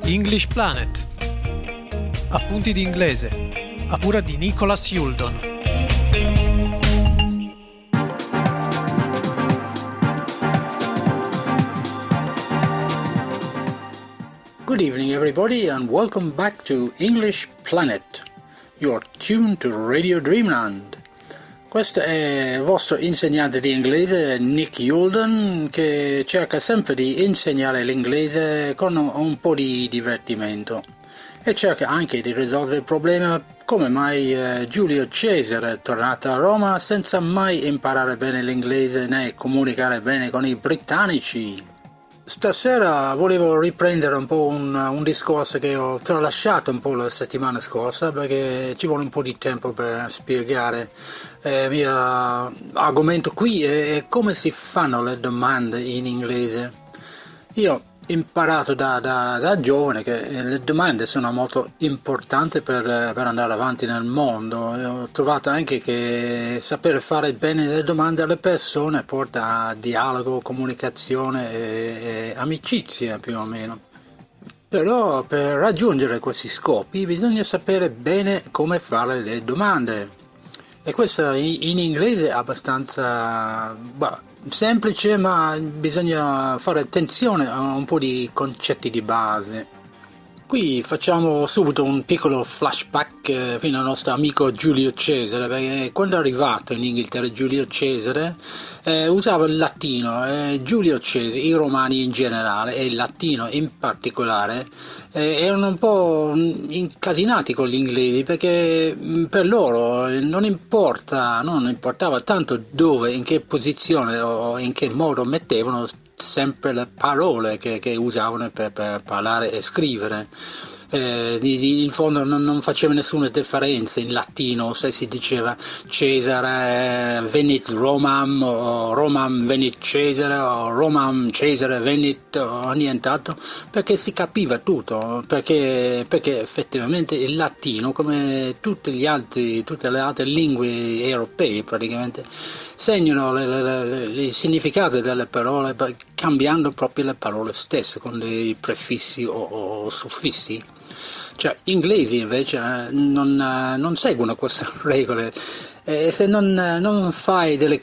English Planet. Appunti di inglese, a cura di Nicholas Yuldon. Good evening, everybody, and welcome back to English Planet. You're tuned to Radio Dreamland. Questo è il vostro insegnante di inglese, Nick Yuldon, che cerca sempre di insegnare l'inglese con un po' di divertimento e cerca anche di risolvere il problema come mai Giulio Cesare è tornato a Roma senza mai imparare bene l'inglese né comunicare bene con i britannici. Stasera volevo riprendere un po' un discorso che ho tralasciato un po' la settimana scorsa, perché ci vuole un po' di tempo per spiegare il mio argomento qui è come si fanno le domande in inglese. Io ho imparato da giovane che le domande sono molto importanti per andare avanti nel mondo. E ho trovato anche che sapere fare bene le domande alle persone porta a dialogo, comunicazione e amicizia più o meno. Però per raggiungere questi scopi bisogna sapere bene come fare le domande. E questo in inglese è abbastanza semplice, ma bisogna fare attenzione a un po' di concetti di base. Qui facciamo subito un piccolo flashback fino al nostro amico Giulio Cesare, perché quando è arrivato in Inghilterra Giulio Cesare usava il latino. Giulio Cesare, i romani in generale e il latino in particolare erano un po' incasinati con gli inglesi, perché per loro non importava tanto dove, in che posizione o in che modo mettevano sempre le parole che usavano per parlare e scrivere. In fondo non faceva nessuna differenza in latino se si diceva Cesare venit Romam o Romam venit Cesare o Romam Cesare venit o nient'altro, perché si capiva tutto, perché effettivamente il latino, come tutte le altre lingue europee praticamente, segnano il significato delle parole cambiando proprio le parole stesse con dei prefissi o suffissi. Cioè gli inglesi invece non seguono queste regole, e se non fai delle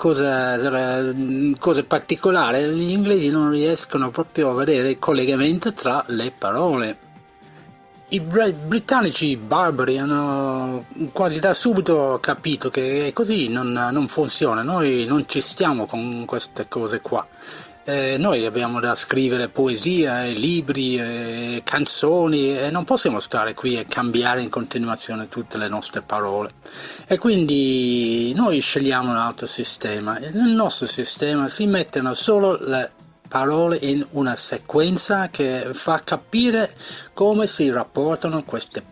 cose particolari, gli inglesi non riescono proprio a vedere il collegamento tra le parole. I britannici barbari hanno quasi da subito capito che così non funziona, noi non ci stiamo con queste cose qua. Noi abbiamo da scrivere poesia, libri, canzoni, e non possiamo stare qui e cambiare in continuazione tutte le nostre parole. E quindi noi scegliamo un altro sistema. Nel nostro sistema si mettono solo le parole in una sequenza che fa capire come si rapportano queste